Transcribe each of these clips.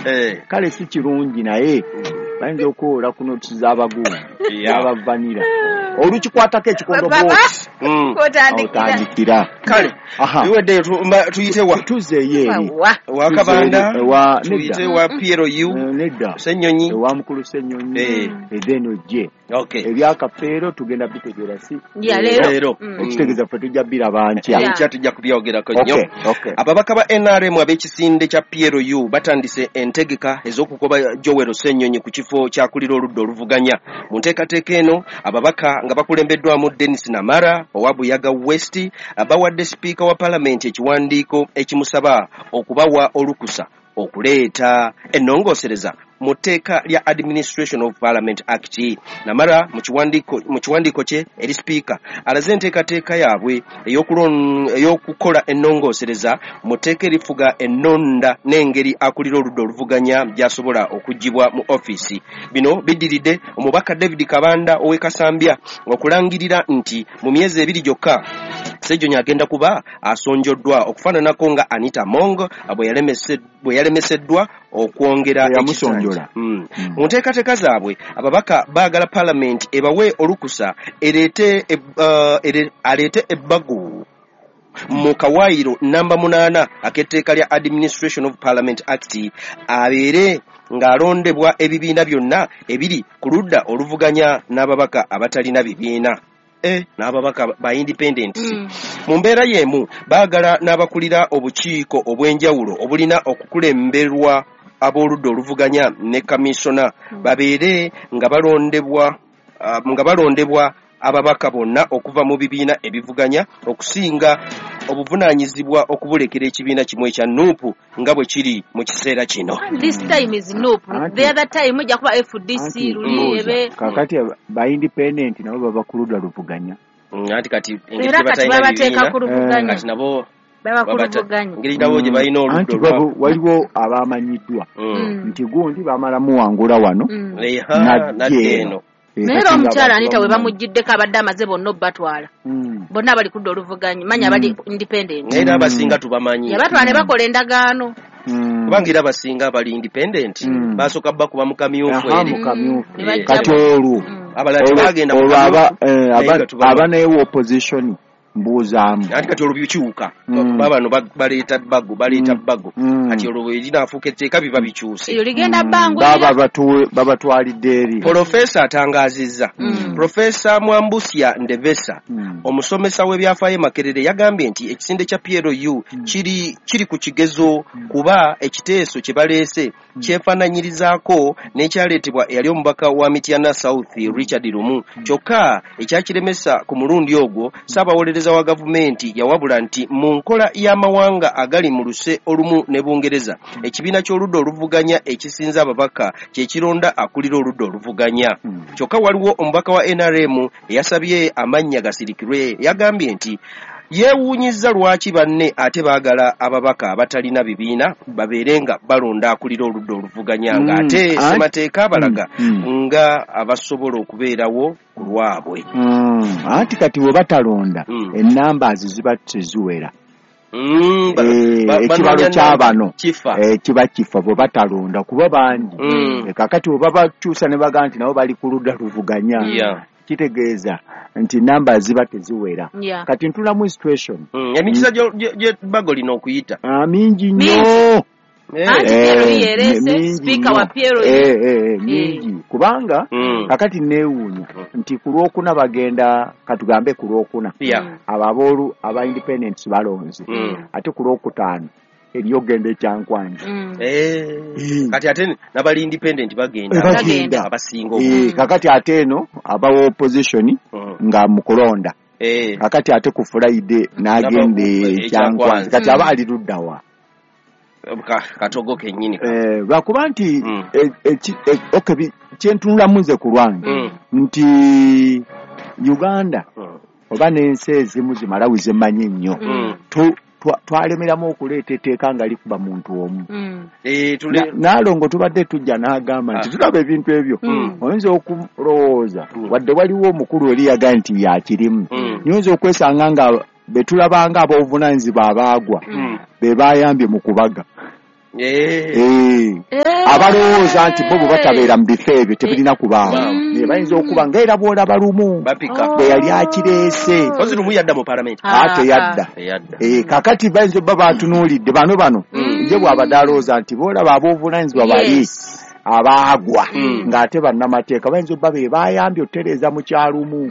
kale si kirungi naye bayinza okwola ku notisi z'abagumu abavanira olukikwatako ekikondo otandikira kale iwedde tuyitewa tuzeeyo eri wakabanda tuyite wa PRU nedda Ssenyonyi ewa mukulu Ssenyonyi edeni ojje ebyakafeero tugenda bitegeera si leero ekitegeeza ffe tujja biraba nkya tujja kubyogerako nnyo ababaka ba NRM ab'ekisinde kya PRU batandise entegeka ez'okugoba Joel Ssenyonyi ku kifo kyakulira oludda oluvuganya mu nteekateeka eno ababaka nga bakulembeddwamu Dennis Namara owa Buyaga West abawadde sipiika wa Paalamenti ekiwandiiko ekimusaba okubawa olukusa okuleeta ennongoosereza mu tteeka lya Administration of Parliament Act. Namara mu kiwandiiko kye eri sipiika alaze enteekateeka yaabwe ey'okukola ennongoosereza mu tteeka erifuga ennonda n'engeri akulira oludda oluvuganya gy'asobola okuggibwa mu ofiisi. Bino biddiridde omubaka David Kabanda ow'e Kasambya okulangirira nti mu myezi 2 gyokka Ssenyonyi agenda kuba asonjoddwa okufaananako nga Anita Mong bwe yalemeseddwa okwongera yamusonjola. Mu nteekateeka zaabwe ababaka baagala Paalamenti ebawe olukusa aleete ebbago mu kawaayiro namba 8 ak'etteeka lya Administration of Parliament Act abeere ng'alondebwa ebibiina byonna ebiri ku ludda oluvuganya n'ababaka abatalina bibiina. N'ababaka ba independent mu mbeera y'emu baagala n'abakulira obukiiko obw'enjawulo obulina okukulemberwa ab'oludda oluvuganya ne kamisona babeere nga balondebwa ababaka bonna okuva mu bibiina ebivuganya okusinga obuvunaanyizibwa okubulekera ekibiina kimu ekya NUP nga bwe kiri mu kiseera kino. This time is NUP. The other time ojja kuba FDC luli kakati ba independent nabo baba ku ludda luvuganya. Ati kati era kati babateeka ku luvuganya. Kati nabo baba ku luvuganya. Ngeri nabo gye balina oludda olwabwe. Waliwo abamanyiddwa nti gundi bamala muwangula wano naddeeno. Naye omukyala Anita we bamuggiddeko abadde amaze bonna batwala bonna bali kudda oluvuganya manya bali independent naye abasinga tubamanyi yabatwala ne bakola endagaano kubangira abasinga bali independent basooka bakuba mu kamyufu eri kati olwo abalala bagenda abanayewo opposition mbuzaamu ati kati olwo bikyuka babano baleeta bago kati olwo linaafuuka etteeka biba bikyuse eyo ligenda bbangu babatwalidde eri. Profesa atangaazizza Profesa Mwambusya Ndevesa omusomesa w'ebyafaayo Makerere yagambye nti ekisinde kya PRU kiri ku kigezo kuba ekiteeso kye baleese kyefaananyirizaako n'ekyaleetebwa eyali omubaka wa Mityana South Richard Lumu kyokka ekyakiremesa ku mulundi ogwo Ssaabawolereza wa gavumenti yawabula nti mu nkola y'amawanga agali mu luse olumu ne Bungereza ekibiina ky'oludda oluvuganya ekisinza ababaka kyekironda akulira oludda oluvuganya kyokka waliwo omubaka wa NRM eyasabye amannya gasirikirwe yagambye nti yeewuunyizza lwaki banne ate baagala ababaka abatalina bibiina babeerenga balonda akulira oludda oluvuganya nga ate ssemateeka abalaga nga abasobola okubeerawo ku lwabwe. Anti kati we batalonda ennamba ziba teziwera. Ekibalo ky'abano kiba kifa bwe batalonda kuba bangi. Kakati we babakyusa ne bagaa nti nabo bali ku ludda luvuganya kitegeeza nti namba ziba teziwera. Kati ntulamu situation emikisa gye bago lina okuyita mingi nnyo. Speaker wa PRU mingi kubanga kakati neewuunya nti ku Lwokuna bagenda katugambe ku Lwokuna ababoolu aba independents balonze ate ku Lwokutaano eryogenda ekyankwanja kati ate n'abali independent bagenda abasinga kakati ate eno aba opposition nga mukulonda kakati ate ku Friday n'agenda ekyankwanja kati aba aliruddawa katogo kennyini lwakuba nti kyentunulamuze ku lwange nti Uganda oba n'ensi ezimu zimalawi zemanyi nnyo twalemeramu okuleeta etteeka nga likuba muntu omu. Naalongo tubadde tujja n'agamba nti tulaba ebintu ebyo oyinza okulowooza wadde waliwo omukulu eri yaga nti yakirimu nyinza okwesanga nga betulabanga ab'obuvunaanyizibwa abaagwa be bayambye mu kubaga. abalowooza nti bo bwe batabeera mu bifo ebyo tebirina kubaawo naye bayinza okuba ng'era bw'olaba lumu bwe yali akireese teyadda kakati bayinza obba batunuulidde bano ye bw'abadde alowooza nti boolaba ab'obuvunaanyizibwa bali abaagwa ng'ate bannamateeka bayinza obba be bayambye otereeza mu kyalumu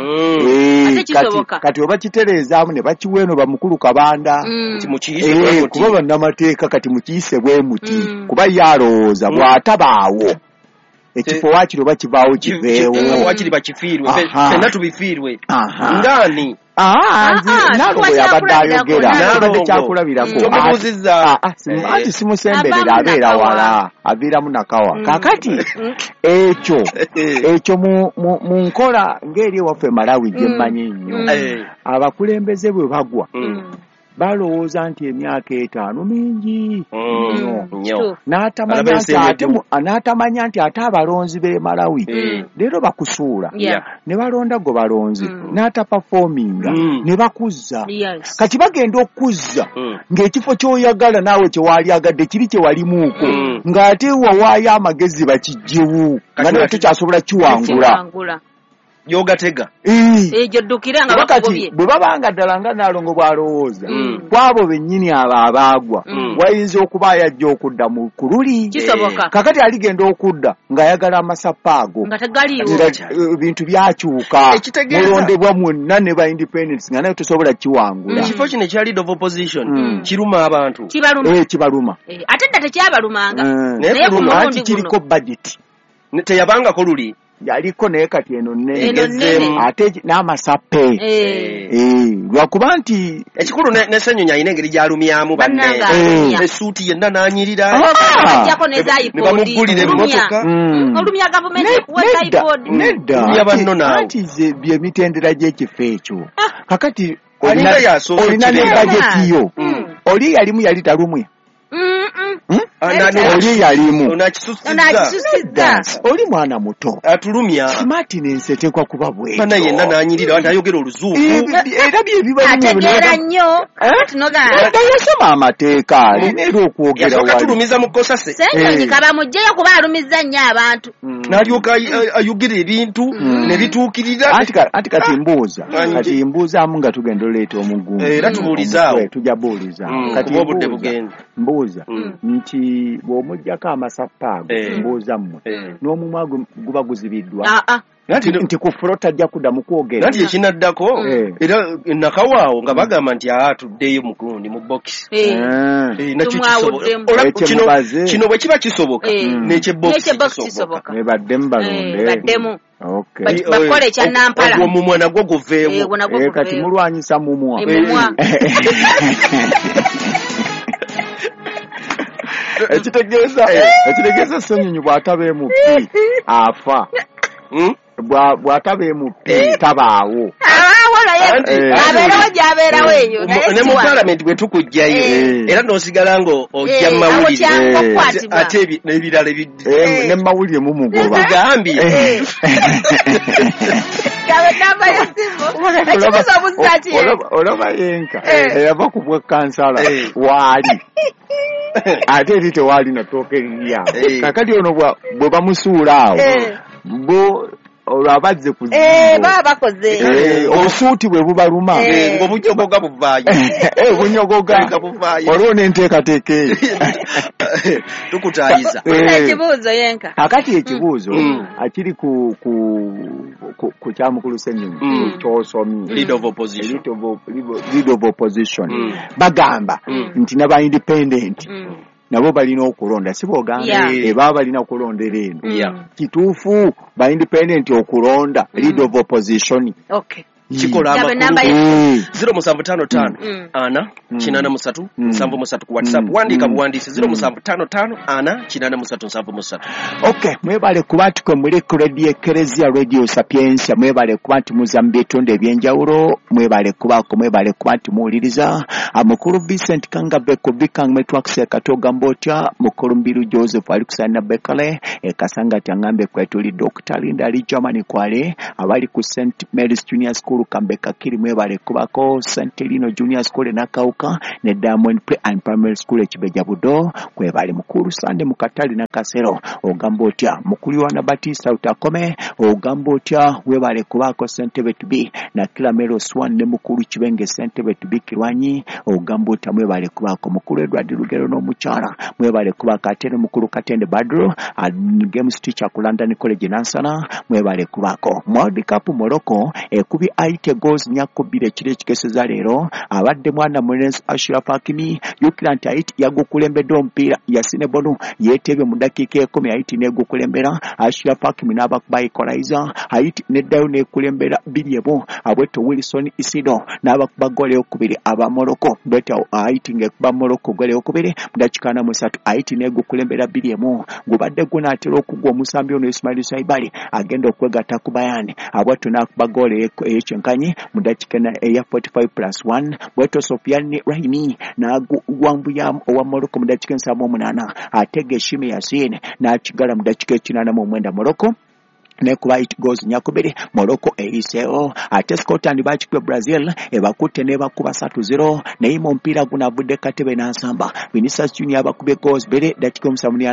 kati oba kitereezaamu ne bakiwa eno bamukulu Kabanda kuba bannamateeka kati mukiyise bwe muti kuba ye alowooza bw'atabaawo ekifo waakiri oba kibaawo kiveewo waakiri bakifiirwe fenna tubifiirwe ngaani nalo bwe yabadde ayogera abadde kyakulabirako anti simusemberera abeera wala aviiramu nakawa kakati ekyo mu nkola ng'eri ewaffe Malawi gye mmanyi nnyo abakulembeze bwe bagwa balowooza nti emyaka 5 mingi n'atamanya nti ate abalonzi b'e Malawi leero bakusuula ne balonda go balonzi n'atapafominga ne bakuzza kati bagenda okuzza ng'ekifo ky'oyagala naawe kyewali agadde kiri kyewalimuuko ng'ate wawaayo amagezi bakijjewu nga naye tekyasobola kiwangula yogatega ejo ddukira nga bakubye bwe babanga ddala nga Nalongo bw'alowooza kwabo bennyini abo abaagwa wayinza okuba yajja okudda mu kululi kakati aligenda okudda ng'ayagala amasapa ago nga tegaliiwo ebintu byakyuka mulondebwa mwonna ne ba independence nga naye tosobola kiwangula ekifo kino ekya leader of opposition kiruma abantu kibaluma ate dda tekyabalumanga naye ku mulundi kiriko budget teyabangako luli yaliko naye kati eno nnene ate n'amasappe lwakuba nti ekikulu ne Ssenyonyi alina engeri gy'alumyamu banne esuuti yenna n'anyirira ne bamuggulira emmotoka olumya gavumenti nedda anti ze byemitendera gy'ekifo ekyo kakati olina ne bajeti yo oli yalimu yali talumwe oli yalimu onakisusizza oli mwana muto atulumya maintenance eteekwa kuba bwetyo bana yenna n'anyirira nti ayogera oluzuufu era ategeera nnyo yasoma amateeka alina era okwogera yasooka tulumiza mu kkosase Ssenyonyi kabamugjeyo kuba alumizza nnyo abantu n'alyoka ayogera ebintu ne bituukirira anti kati mbuuzaamu nga tugenda oleeta omugumu era tubuulizaawo tujja buuliza kati obudde bugenda mbuuza nti bw'omuggyako amasapa ago mbuuza mmwe n'omumwa guba guzibiddwa nti ku fulo tajja kuddamu kwogera nti ekinaddako era nakawaawo nga bagamba nti tuddeyo mugundi mu bokisi nakyo kino bwe kiba kisoboka n'ekyebokisi kisoboka baddemu balonde bakola ekyanampala ogwo mumwa nagwo guveewo kati mulwanyisa mumwa ekitegeeza Ssenyonyi bw'ataba MP afa bw'ataba MP tabaawo abeerawo gy'abeerawo eyo ne mu palamenti bwe tukugjayo era n'osigala ng'ojja mu mawulire ate n'ebirala ne mu mawulire mumugoba gambye olaba yenka eyava ku bwekkansala waali ate eri tewaali natooka eririawo kakati ono bwe bamusuula awo bo olwo abazze ku baba bakoze obusuuti bwe bubaluma ng'obunyogoga buvaayo bunyogoga olwo n'enteekateeka eyo tukutaayiza ekibuuzo yenka akati ekibuuzo akiri ku kyamukulu Ssenyonyi ky'osomye leader of opposition bagamba nti n'aba independent nabo balina okulonda si bw'ogamba baba balina okulondera eno kituufu ba independent okulonda leader of opposition kikola amakulu 0755 ana 83 ku WhatsApp wandika buwandiise 0755 83 okay mwebale kuba nti kwe muli ku radio Eklezia Radio Sapiensia mwebale kuba nti muzambi ebitundu ebyenjawulo mwebale kuba nti muwuliriza amukulu Vincent Kangabe ku bikang metwakise katoga mbotya mukulu Mbiru Joseph ali kusana Bekale ekasanga tyangambe kwetuli Dr. Linda ali Germany kwale abali ku St Mary's Junior School School Kambeka kiri mwebale kubako Santelino Junior School Nakauka ne Diamond Pre and Primary School Ekibeja Budo kwebale mukulu Sande Mukatali na Kasero ogambo otya mukuli wana Batista utakome ogambo otya webale kubako Sentebe tubi na kila Mero Swan ne mukulu Kibenge Sentebe tubi kirwanyi ogambo otya mwebale kubako mukulu Edward Lugero no muchara mwebale kubaka atene mukulu Katende Badru and games teacher ku London College Nansana mwebale kubako World Cup Morocco kubi aite goals nyakubire kire kikeseza lero abadde mwana Mulenzi Ashraf Hakimi Ukraine Haiti yagukulembeddde omupiira Yasine Bonu yetebe mu dakiika 10 Haiti negukulembera Ashraf Hakimi n'abakuba equalizer Haiti neddayo nekulembera 2-1 abweto Wilson Isido n'abakuba gole okubiri aba Morocco bweto Haiti ngekuba Morocco gole okubiri mu dakiika 3 Haiti negukulembera 2-1 gubadde gunaatera okugwa omusambi ono Ismail Saibali agenda okwegatta ku Bayani abweto n'akuba gole ekyenkanyi mu dakiika ya 45+1 bweto Sofiane Rahimi n'agwambuya owa Morocco mu dakiika 78 atege Shimi Yasin n'akigala mu dakiika 89 Morocco nekuba it goes nyakubiri Morocco eriseo ate Scotland bakikwe Brazil ebakutte nebakuba 3-0 neimo mpira gunavudde katebe n'asamba Vinicius Junior abakube goals bere dakiika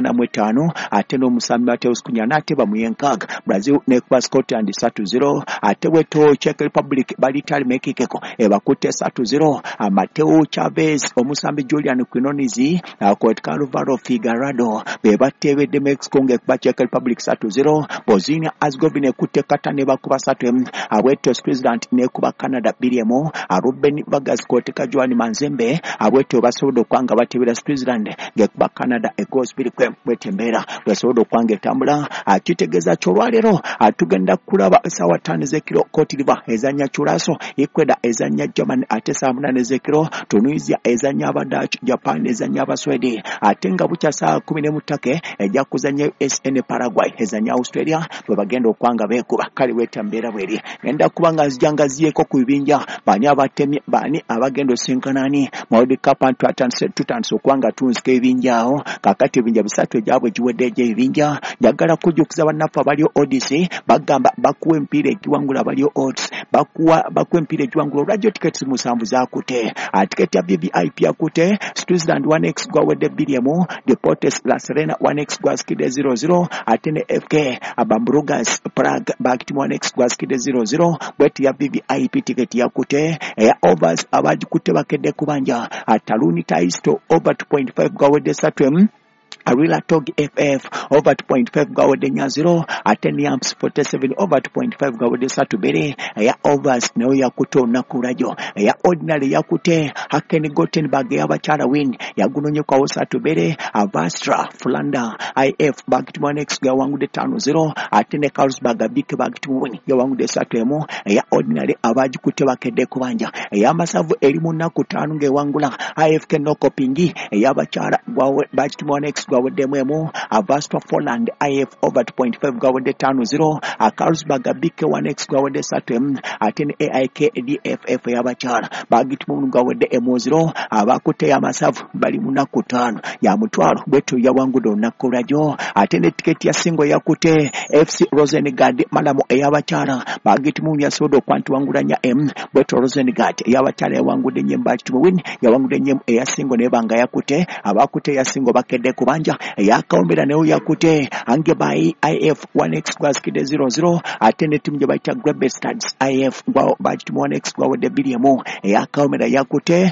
75 ate no musambi Mateus Kunyana ate bamuyenkaga Brazil nekuba Scotland 3-0 ate weto Czech Republic balitali mekikeko ebakutte 3-0 Mateo Chavez omusambi Julian Quinones akotka Alvaro Figueroa bebatebedde Mexico ngekuba Czech Republic 3-0 Bosnia Herzegovina ekutte Katane bakuba 3 abweto Switzerland nekuba Canada 2 Ruben Vargas koteka Joan Manzembe abweto basobola okwanga batebera Switzerland ngekuba Canada egos 2 kwetembera basobola okwanga etambula akitegeza kyolwalero atugenda kulaba sawa 5 zekiro Cote d'Ivoire ezanya Churaso Ecuador ezanya Germany ate saa 8 zekiro Tunisia ezanya Dutch Japan ezanya Sweden ate nga bukya saa 10 mutake ejja kuzanya SN Paraguay ezanya Australia bagenda okwanga bekuba kali wetambera bweri ngenda kubanga zijangazieko ku bibinja bani abatemi bani abagendo sinkanani World Cup tutanse okwanga tunzike ebinjao kakati ebinja bisatu ejabwe jiweddeje ebinja njagala kujukiza bannafa balio Odyssey bagamba bakuwe mpira ekiwangula balio odds bakuwe mpira ekiwangula radio tickets musambu zakute ticket ya VIP yakute Switzerland 1x gwawedde 2 Deportes La Serena 1x gwaskide 0-0 atene FK Abambruga Prague bakiti 1x gwaskide 0-0 bweti ya VIP ticket yakute ya overs abajikute bakedde kubanja ataluni taisto over 2.5 gwawedde 3 Arila Tog FF over 2.5 gawode nyaziro Ateniams 47 over 2.5 gawode satubere ya overs neo yakuto nakurajo ya ordinary yakute Haken Gothenburg yabachala win yagunonye kwa satubere Avastra Flanda IF bagiti 1x gawangude 5-0 Atene Carlsberg bike bagiti win yawangude satwemo ya ordinary abajikute bakedde kubanja ya masavu elimu nakutanu ngewangula IF kenoko pingi yabachala bagiti 1x gawode mwemo Avastra Poland IF over 2.5 gawode 5-0 Carlsberg bike 1x gawode 3 atene AIK DFF yabachala bagiti mu gawode M0 abakute ya masavu bali munakutano ya mutwalo bweto yawangudo nakurajo atene tiketi ya singo yakute FC Rosengard malamo eyabachala bagiti mu yasodo kwantu wangulanya M bweto Rosengard yabachala yawangude nyemba win yawangude nyem eya singo nebanga yakute abakute ya singo bakedde kubanja yakaombera neo yakute ange bai IF 1x gwaskide 0-0 atene timu je baita Grebe Stars IF gwa bagiti 1x gwawode 2 yakaombera yakute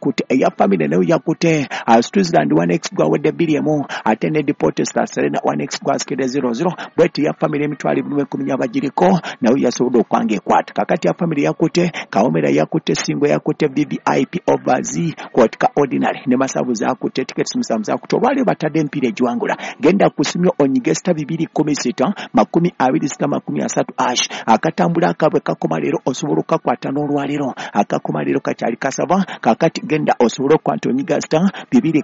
ya family neo yakute Switzerland 1x gwawode 2 atene Deportes La Serena 1x gwaskide 0-0 bweti ya family emitwali 10 abajiriko nao yasobola okwange kwata kakati ya family yakute kaombera yakute singo yakute VIP over Z kwatika ordinary ne masabu za kute tickets musamu za kutobale batade mpire juangula genda kusimyo onyigesta 216 26 ash akatambula akabwe kakomalero osoboloka kwata n'olwalero akakomalero kachali kasaba kakati genda osobolo kwata onyigesta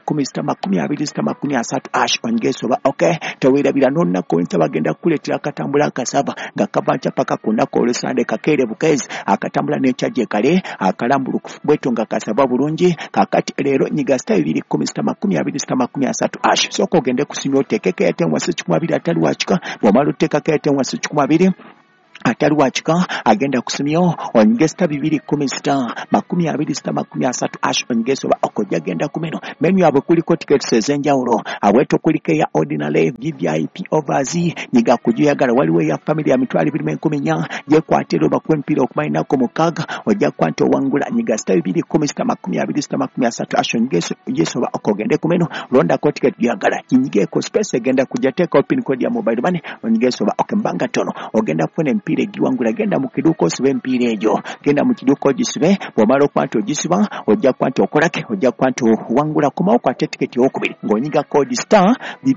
216 ash ongesoba okay tawirabira nonna kointa bagenda kuletira akatambula akasaba ngakabacha paka kunako olesande kakere bukezi akatambula nechaje kale akalambulu bweto ngakasaba bulungi kakati lero nyigasta 216 ash soko gende kusimyo tekeke yatenwa 12 atali wachika bwamalo tekaka yatenwa 12 atali wakika agenda kusomyo onyige star 210 star 20 star 30 ash onyige oba okojja agenda kumeno menu yabwe kuliko tickets ez'enjawulo abweto kuliko ya ordinary VIP overs nyiga kujuyagala waliwo ya family ya mitwali 214 je kwatero bakwe mpira okumayinako mukaga ojja kwante owangula nyiga star 210 star 20 star 30 ash onyige oba okogende kumeno londa ko ticket yagala nyige ko space agenda kujja take pin code ya mobile money onyige oba okembanga tono ogenda kufuna empira egiwangula genda mu kiduuko osibe empira egyo genda mu kiduuko ogisibe bw'omala okwanta ogisiba ojja kwanta okolake ojja kwanta wangula komawo kwate tiketi eyokubiri ng'onyiga kodi star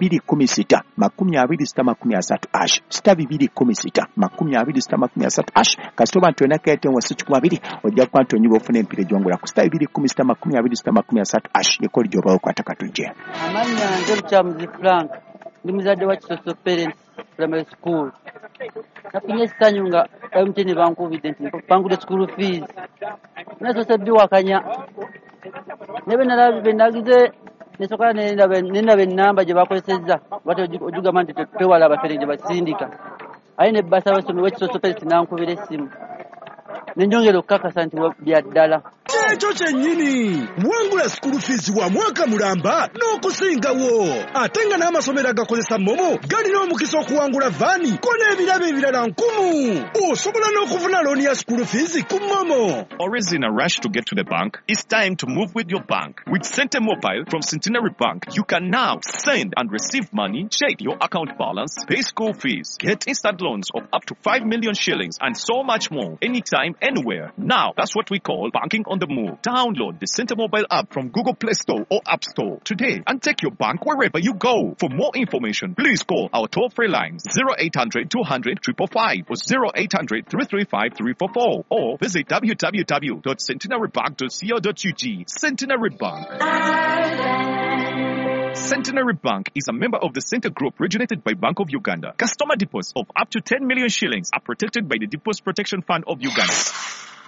216 20 star 30 ash star 216 20 star 30 ash kasitoba nti olina kete wasi 12 ojja kwanta onyiga ofuna empira egiwangula ku star 210 star 20 star 30 ash yekoli gy'oba okwata katujje amanya nze Lukyamuzi Frank ndi muzadde wa Kisoso Parents Primary School nafunye essanyu nga MTN bankubidde nti bangudde school fees nasoose biwakanya nebe nalabe nagize nesokola nenaba ennamba gye bakozesezza bati ojugamba nti twewala abafere gye basindika aye ne bbasa abasomi w'Ekisoso Parents nankubira essimu nenjongera okukakasa nti bya ddala ekyo kyennyini wangula school fees wa mwaka mulamba n'okusingawo ate nga n'amasomero agakozesa momo galina omukisa okuwangula vaani ko n'ebirabo ebirala 1,000 osobola n'okufuna looni ya school fees ku momo. Always in a rush to get to the bank? It's time to move with your bank. With Cente Mobile from Centenary Bank, you can now send and receive money, check your account balance, pay school fees, get instant loans of up to 5 million shillings and so much more anytime, anywhere. Now, that's what we call banking on the move. Download the Cente Mobile app from Google Play Store or App Store today and take your bank wherever you go. For more information, please call our toll-free lines 0800 200 555 or 0800 335 344 or visit www.centenarybank.co.ug. Centenary Bank. Centenary Bank is a member of the Center Group originated by Bank of Uganda. Customer deposits of up to 10 million shillings are protected by the Deposit Protection Fund of Uganda.